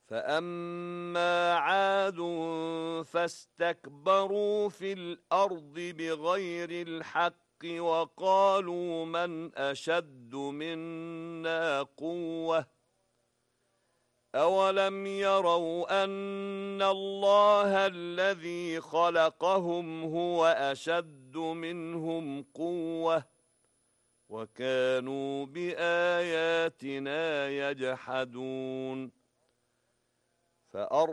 فأما عاد فاستكبروا في الأرض بغير الحق وقالوا من أشد منا قوة أولم يروا أن الله الذي خلقهم هو أشد منهم قوة وكانوا بآياتنا يجحدون